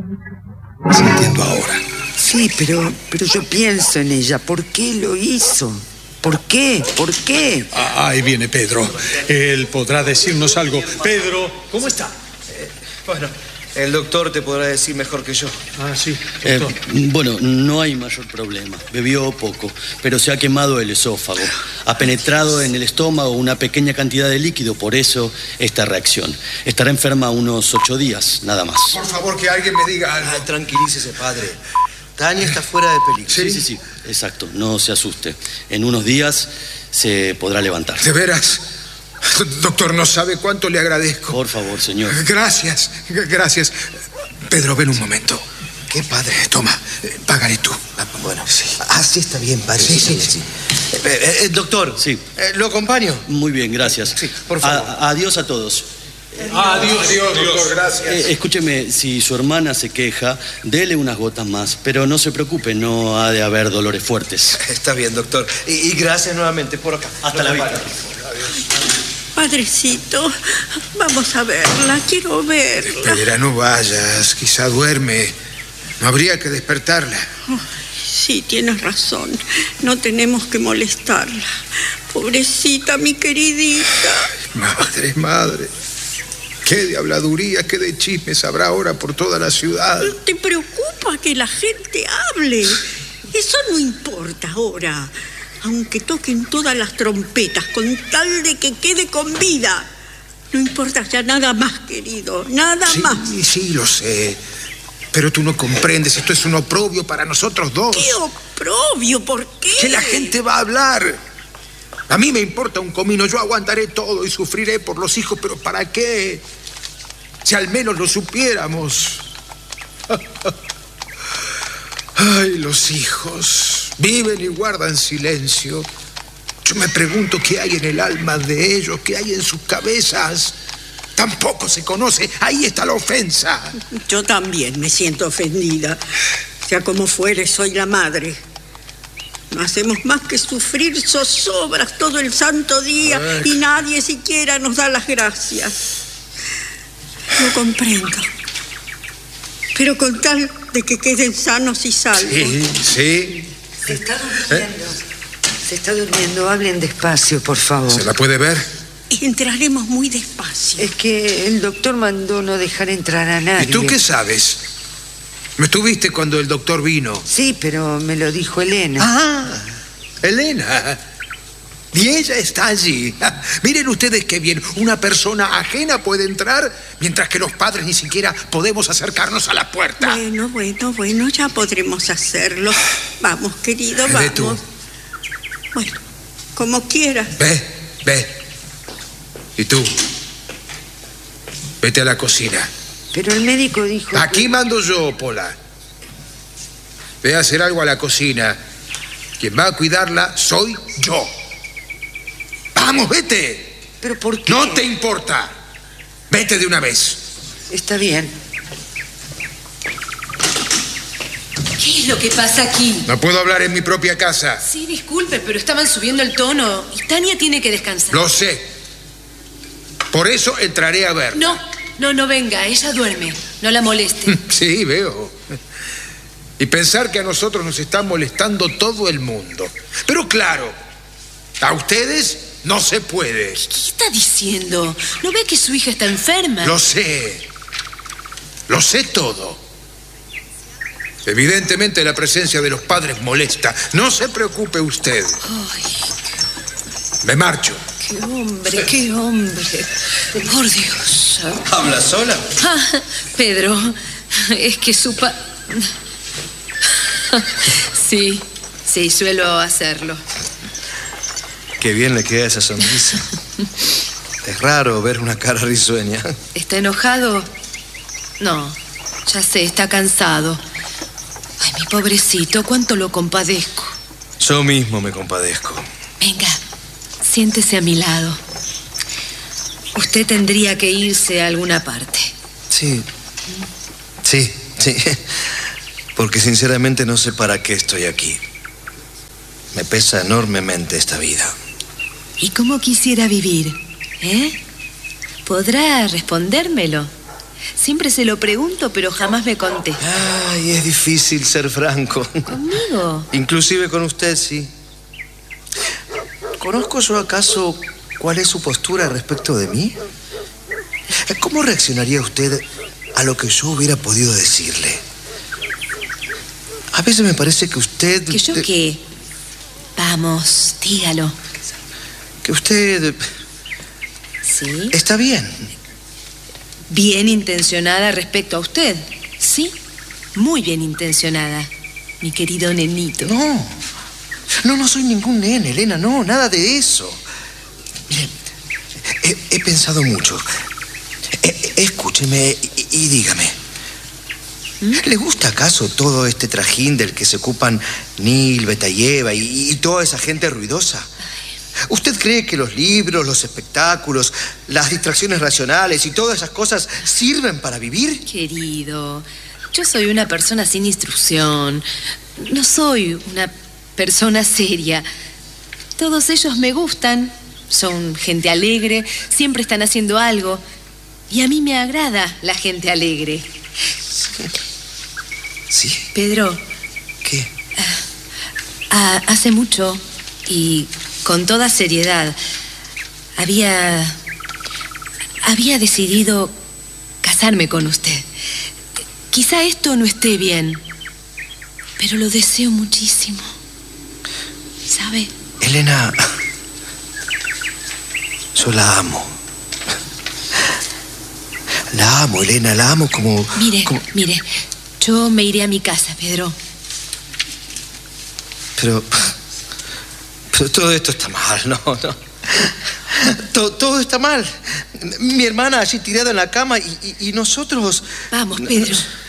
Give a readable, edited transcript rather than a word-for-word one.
Entiendo ahora. Sí, pero yo pienso en ella. ¿Por qué lo hizo? ¿Por qué? ¿Por qué? Ahí viene Pedro. Él podrá decirnos algo. Pedro, ¿cómo está? Bueno, el doctor te podrá decir mejor que yo. Ah, sí, doctor. Bueno, no hay mayor problema. Bebió poco, pero se ha quemado el esófago. Ha penetrado en el estómago una pequeña cantidad de líquido, por eso esta reacción. Estará enferma unos 8 días, nada más. Por favor, que alguien me diga algo. Tranquilícese, padre. Tania está fuera de peligro. Sí, exacto, no se asuste. En unos días se podrá levantar. ¿De veras? Doctor, no sabe cuánto le agradezco. Por favor, señor. Gracias. Pedro, ven un momento. ¿Qué, padre? Toma, págale tú. Bueno, sí. Sí, está bien, padre. Sí. Doctor, sí. ¿Lo acompaño? Muy bien, gracias. Sí, por favor. Adiós a todos. Adiós, doctor, gracias. Escúcheme, si su hermana se queja, dele unas gotas más, pero no se preocupe, no ha de haber dolores fuertes. Está bien, doctor. Y gracias nuevamente por acá. Hasta la vista. Padrecito, vamos a verla, quiero verla. Pedro, no vayas, quizá duerme. No habría que despertarla. Sí, tienes razón. No tenemos que molestarla. Pobrecita, mi queridita. Madre. Qué de habladuría, qué de chismes habrá ahora por toda la ciudad. ¿Te preocupa que la gente hable? Eso no importa ahora. Aunque toquen todas las trompetas, con tal de que quede con vida. No importa ya nada más, querido. Nada más. Sí, lo sé. Pero tú no comprendes. Esto es un oprobio para nosotros dos. ¿Qué oprobio? ¿Por qué? Que la gente va a hablar. A mí me importa un comino. Yo aguantaré todo y sufriré por los hijos. ¿Pero para qué? Si al menos lo supiéramos. Ay, los hijos viven y guardan silencio. Yo me pregunto qué hay en el alma de ellos, qué hay en sus cabezas. Tampoco se conoce. Ahí está la ofensa. Yo también me siento ofendida. Sea como fuere, soy la madre. No hacemos más que sufrir zozobras todo el santo día y nadie siquiera nos da las gracias. Lo comprendo. Pero con tal de que queden sanos y salvos. Sí. Se está durmiendo. Se está durmiendo. Hablen despacio, por favor. ¿Se la puede ver? Entraremos muy despacio. Es que el doctor mandó no dejar entrar a nadie. ¿Y tú qué sabes? ¿Me estuviste cuando el doctor vino? Sí, pero me lo dijo Elena. Ah, Elena. Y ella está allí. Miren ustedes qué bien. Una persona ajena puede entrar, mientras que los padres ni siquiera podemos acercarnos a la puerta. Bueno, ya podremos hacerlo. Vamos, querido, vamos. Ve tú. Bueno, como quieras. Ve. ¿Y tú? Vete a la cocina. Pero el médico dijo... Aquí mando yo, Pola. Ve a hacer algo a la cocina. Quien va a cuidarla soy yo. ¡Vamos, vete! ¿Pero por qué? No te importa. Vete de una vez. Está bien. ¿Qué es lo que pasa aquí? No puedo hablar en mi propia casa. Sí, disculpe, pero estaban subiendo el tono y Tania tiene que descansar. Lo sé. Por eso entraré a ver. No venga, ella duerme. No la moleste. Sí, veo. Y pensar que a nosotros nos está molestando todo el mundo. Pero claro, a ustedes no se puede. ¿Qué está diciendo? ¿No ve que su hija está enferma? Lo sé todo. Evidentemente la presencia de los padres molesta. No se preocupe usted. Ay, me marcho. Qué hombre. Por Dios. ¿Habla sola? Pedro, es que Sí, suelo hacerlo. Qué bien le queda esa sonrisa. Es raro ver una cara risueña. ¿Está enojado? No, ya sé, está cansado. Ay, mi pobrecito, cuánto lo compadezco. Yo mismo me compadezco. Venga, siéntese a mi lado. Usted tendría que irse a alguna parte. Sí. Porque sinceramente no sé para qué estoy aquí. Me pesa enormemente esta vida. ¿Y cómo quisiera vivir? ¿Podrá respondérmelo? Siempre se lo pregunto, pero jamás me contesta. Ay, es difícil ser franco. ¿Conmigo? Inclusive con usted, sí. ¿Conozco yo acaso cuál es su postura respecto de mí? ¿Cómo reaccionaría usted a lo que yo hubiera podido decirle? A veces me parece que usted... ¿Que yo qué? Vamos, dígalo. Que usted... ¿Sí? Está bien. Bien intencionada respecto a usted. Sí, muy bien intencionada, mi querido nenito. No soy ningún nene, Elena, no, nada de eso. Mire, he pensado mucho. Escúcheme y dígame. ¿Le gusta acaso todo este trajín del que se ocupan Nil, Betayeva y toda esa gente ruidosa? ¿Usted cree que los libros, los espectáculos, las distracciones racionales y todas esas cosas sirven para vivir? Querido, yo soy una persona sin instrucción. No soy una persona seria. Todos ellos me gustan. Son gente alegre, siempre están haciendo algo. Y a mí me agrada la gente alegre. ¿Sí? Pedro. ¿Qué? Hace mucho, y con toda seriedad, había decidido casarme con usted. Quizá esto no esté bien, pero lo deseo muchísimo. ¿Sabe? Elena, yo la amo. La amo, Elena, la amo como... Mire, yo me iré a mi casa, Pedro. Pero todo esto está mal, no. Todo está mal. Mi hermana allí tirada en la cama y nosotros... Vamos, Pedro.